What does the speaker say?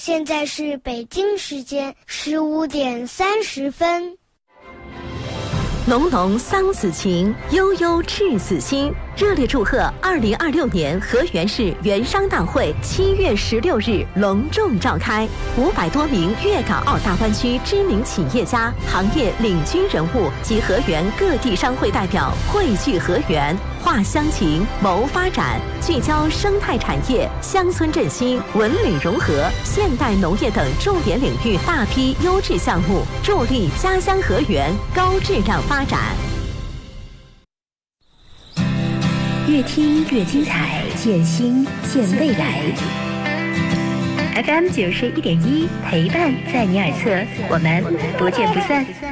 现在是北京时间15:30。 浓浓桑梓情，悠悠赤子心。热烈祝贺2026年河源市原商大会7月16日隆重召开，500多名粤港澳大湾区知名企业家、行业领军人物及河源各地商会代表汇聚河源，话乡情，谋发展，聚焦生态产业、乡村振兴、文旅融合、现代农业等重点领域大批优质项目，助力家乡河源高质量发展。 越听越精彩，见新见未来。FM 91.1陪伴在你耳侧，我们不见不散。